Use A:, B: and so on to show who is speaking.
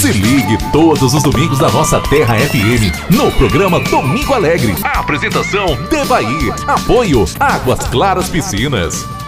A: Se ligue todos os domingos da nossa Terra FM, no programa Domingo Alegre. A apresentação Devaí. Apoio Águas Claras Piscinas.